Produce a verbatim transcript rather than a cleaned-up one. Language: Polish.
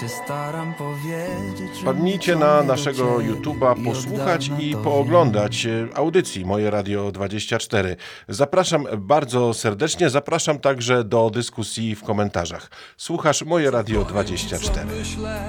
staram powiedzieć, że Wpadnijcie nic na nie do naszego ciebie YouTube'a i posłuchać od dawna i to pooglądać e, audycji Moje Radio dwadzieścia cztery. Zapraszam bardzo serdecznie, zapraszam także do dyskusji w komentarzach. Słuchasz Moje Radio dwadzieścia cztery. wiem.